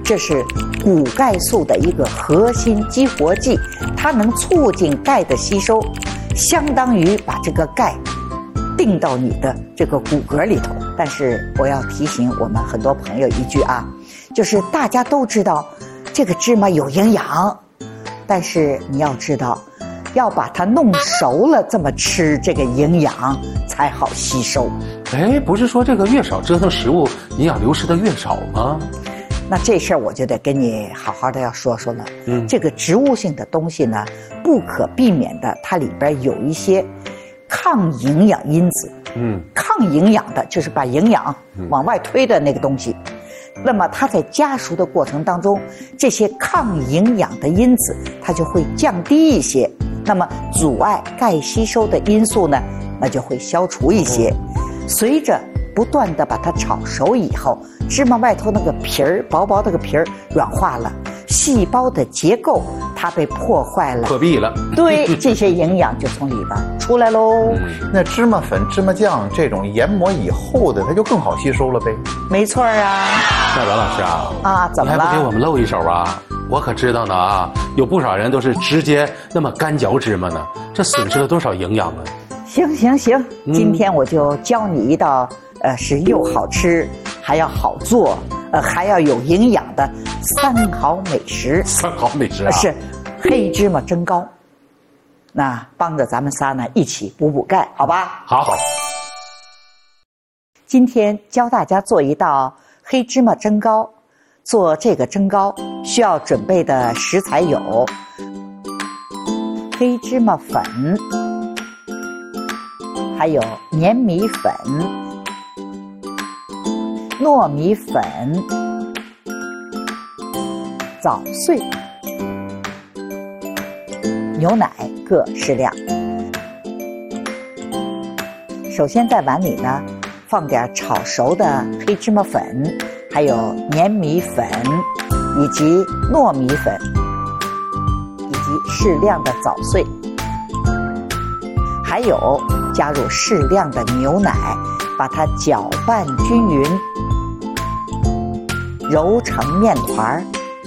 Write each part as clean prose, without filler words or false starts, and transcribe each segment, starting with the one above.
这是骨钙素的一个核心激活剂，它能促进钙的吸收，相当于把这个钙定到你的这个骨骼里头。但是我要提醒我们很多朋友一句啊，就是大家都知道这个芝麻有营养，但是你要知道要把它弄熟了这么吃，这个营养才好吸收。 哎，不是说这个越少折腾食物，营养流失的越少吗？ 那这事儿我就得跟你好好的要说说了。这个植物性的东西呢，不可避免的，它里边有一些抗营养因子。抗营养的就是把营养往外推的那个东西。那么它在加熟的过程当中，这些抗营养的因子它就会降低一些，那么阻碍钙吸收的因素呢，那就会消除一些。随着不断的把它炒熟以后，芝麻外头那个皮儿，薄薄的个皮儿软化了，细胞的结构它被破坏了， 破壁了。 对，这些营养就从里边出来喽。 那芝麻粉、芝麻酱这种研磨以后的，它就更好吸收了呗？ 没错啊。 那阮老师啊， 怎么了？ 你还不给我们露一手啊？我可知道呢啊，有不少人都是直接那么干嚼芝麻呢，这损失了多少营养啊！ 行，今天我就教你一道是又好吃还要好做还要有营养的3好美食。 3好美食啊， 是黑芝麻蒸糕。那帮着咱们仨呢一起补钙，好吧？ 好。 今天教大家做一道黑芝麻蒸糕。做这个蒸糕需要准备的食材有黑芝麻粉，还有粘米粉、糯米粉、枣碎、牛奶各适量。首先在碗里呢放点炒熟的黑芝麻粉，还有粘米粉以及糯米粉，以及适量的枣碎，还有加入适量的牛奶，把它搅拌均匀，揉成面团，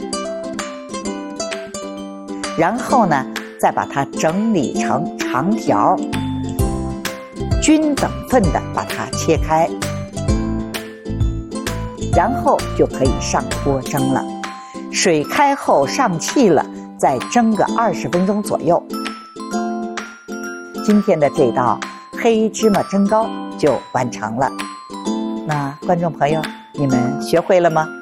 然后呢再把它整理成长条，均等份的把它切开，然后就可以上锅蒸了。水开后上气了，再蒸个20分钟左右。今天的这道黑芝麻蒸糕就完成了。那观众朋友，你们学会了吗？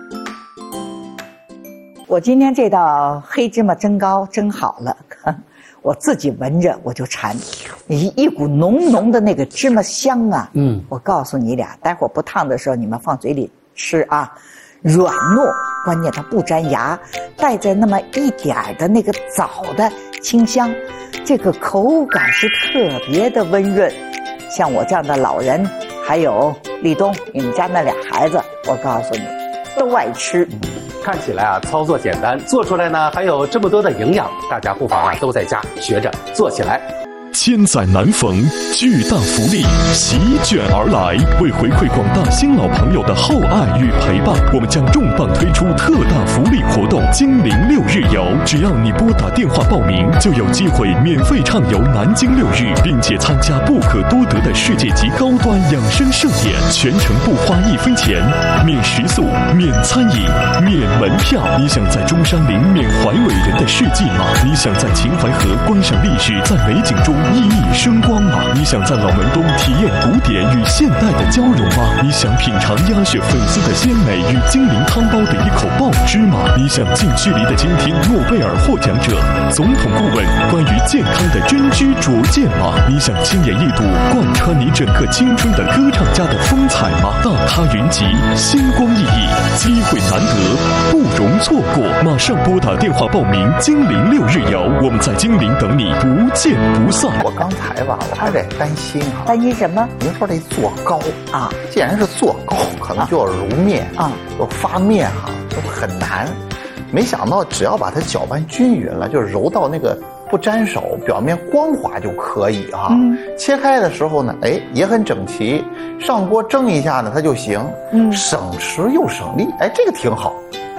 我今天这道黑芝麻蒸糕蒸好了，我自己闻着我就馋，一股浓浓的那个芝麻香啊！我告诉你俩，待会儿不烫的时候你们放嘴里吃啊，软糯，关键它不粘牙，带着那么一点的那个枣的清香，这个口感是特别的温润。像我这样的老人，还有立冬，你们家那俩孩子，我告诉你，都爱吃。 看起来啊，操作简单，做出来呢还有这么多的营养，大家不妨啊都在家学着做起来。 千载难逢，巨大福利席卷而来。为回馈广大新老朋友的厚爱与陪伴，我们将重磅推出特大福利活动——精灵6日游。只要你拨打电话报名，就有机会免费畅游南京6日，并且参加不可多得的世界级高端养生盛典，全程不花1分钱，免食宿、免餐饮、免门票。你想在中山陵缅怀伟人的事迹吗？你想在秦淮河观赏历史，在美景中熠熠生光吗？你想在老门东体验古典与现代的交融吗？你想品尝鸭血粉丝的鲜美与精灵汤包的一口爆汁吗？你想近距离的倾听诺贝尔获奖者、总统顾问关于健康的真知灼见吗？你想亲眼一睹贯穿你整个青春的歌唱家的风采吗？大咖云集，星光熠熠，机会难得，不容错过。马上拨打电话报名精灵6日游，我们在精灵等你，不见不散。 我刚才吧，我还得担心啊。 担心什么？ 您说这做糕啊， 既然是做糕，可能就要揉面啊，要发面哈，就很难。没想到只要把它搅拌均匀了，就揉到那个不沾手，表面光滑就可以哈。切开的时候呢，哎，也很整齐。上锅蒸一下呢，它就行。省时又省力，哎，这个挺好。